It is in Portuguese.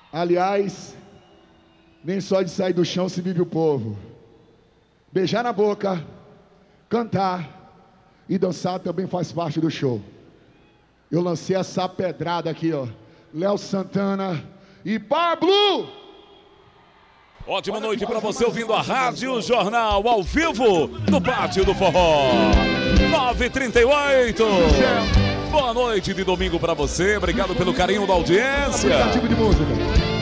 Aliás, nem só de sair do chão se vive o povo. Beijar na boca, cantar e dançar também faz parte do show. Eu lancei essa pedrada aqui, ó. Léo Santana e Pablo. Ótima noite para você ouvindo a Rádio Jornal ao vivo no Pátio do Forró. 9h38. Boa noite de domingo para você. Obrigado pelo carinho da audiência. Aplicativo de música.